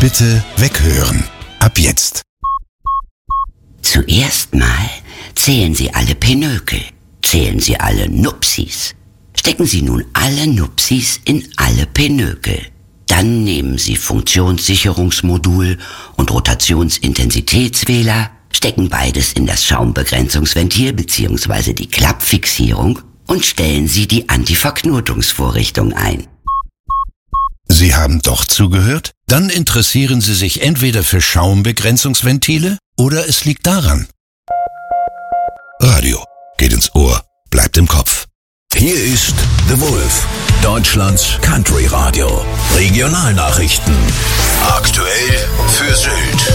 Bitte weghören. Ab jetzt. Zuerst mal zählen Sie alle Pinökel. Zählen Sie alle Nupsis. Stecken Sie nun alle Nupsis in alle Pinökel. Dann nehmen Sie Funktionssicherungsmodul und Rotationsintensitätswähler, stecken beides in das Schaumbegrenzungsventil bzw. die Klappfixierung und stellen Sie die Antiverknotungsvorrichtung ein. Sie haben doch zugehört? Dann interessieren Sie sich entweder für Schaumbegrenzungsventile oder es liegt daran. Radio geht ins Ohr, bleibt im Kopf. Hier ist The Wolf, Deutschlands Country Radio. Regionalnachrichten. Aktuell für Sylt.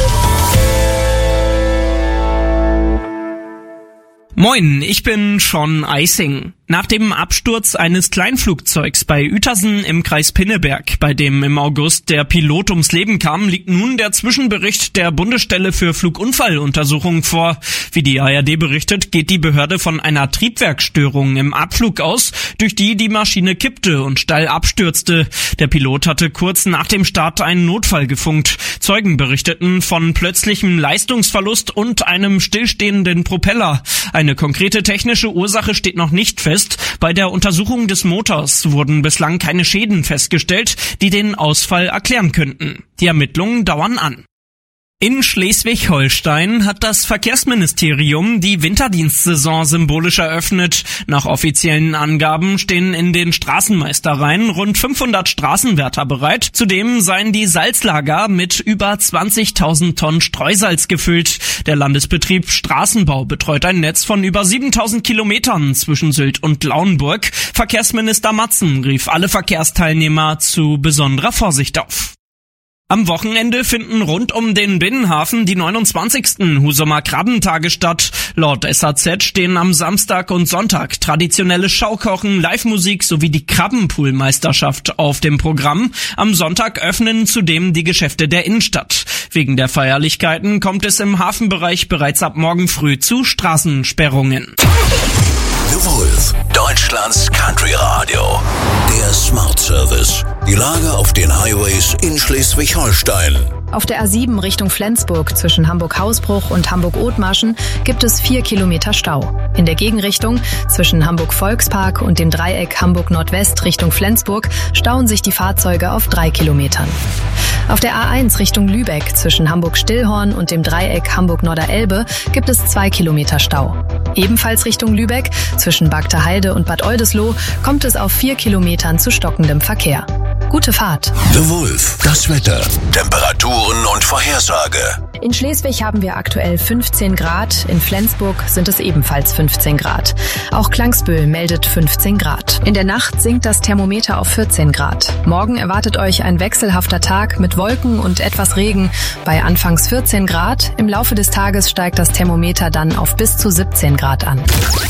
Moin, ich bin Sean Eising. Nach dem Absturz eines Kleinflugzeugs bei Uetersen im Kreis Pinneberg, bei dem im August der Pilot ums Leben kam, liegt nun der Zwischenbericht der Bundesstelle für Flugunfalluntersuchungen vor. Wie die ARD berichtet, geht die Behörde von einer Triebwerksstörung im Abflug aus, durch die die Maschine kippte und steil abstürzte. Der Pilot hatte kurz nach dem Start einen Notfall gefunkt. Zeugen berichteten von plötzlichem Leistungsverlust und einem stillstehenden Propeller. Eine konkrete technische Ursache steht noch nicht fest. Bei der Untersuchung des Motors wurden bislang keine Schäden festgestellt, die den Ausfall erklären könnten. Die Ermittlungen dauern an. In Schleswig-Holstein hat das Verkehrsministerium die Winterdienstsaison symbolisch eröffnet. Nach offiziellen Angaben stehen in den Straßenmeistereien rund 500 Straßenwärter bereit. Zudem seien die Salzlager mit über 20.000 Tonnen Streusalz gefüllt. Der Landesbetrieb Straßenbau betreut ein Netz von über 7.000 Kilometern zwischen Sylt und Lauenburg. Verkehrsminister Matzen rief alle Verkehrsteilnehmer zu besonderer Vorsicht auf. Am Wochenende finden rund um den Binnenhafen die 29. Husumer Krabbentage statt. Laut SAZ stehen am Samstag und Sonntag traditionelles Schaukochen, Live-Musik sowie die Krabbenpoolmeisterschaft auf dem Programm. Am Sonntag öffnen zudem die Geschäfte der Innenstadt. Wegen der Feierlichkeiten kommt es im Hafenbereich bereits ab morgen früh zu Straßensperrungen. The Wolf, Deutschlands Country Radio. Der Smart Service. Die Lage auf den Highways in Schleswig-Holstein. Auf der A7 Richtung Flensburg zwischen Hamburg-Hausbruch und Hamburg-Othmarschen gibt es 4 Kilometer Stau. In der Gegenrichtung zwischen Hamburg-Volkspark und dem Dreieck Hamburg-Nordwest Richtung Flensburg stauen sich die Fahrzeuge auf 3 Kilometern. Auf der A1 Richtung Lübeck zwischen Hamburg-Stillhorn und dem Dreieck Hamburg-Norderelbe gibt es 2 Kilometer Stau. Ebenfalls Richtung Lübeck zwischen Bagterheide und Bad Oldesloe kommt es auf 4 Kilometern zu stockendem Verkehr. Gute Fahrt. The Wolf, das Wetter, Temperaturen und Vorhersage. In Schleswig haben wir aktuell 15 Grad, in Flensburg sind es ebenfalls 15 Grad. Auch Klangsbühl meldet 15 Grad. In der Nacht sinkt das Thermometer auf 14 Grad. Morgen erwartet euch ein wechselhafter Tag mit Wolken und etwas Regen bei anfangs 14 Grad. Im Laufe des Tages steigt das Thermometer dann auf bis zu 17 Grad an.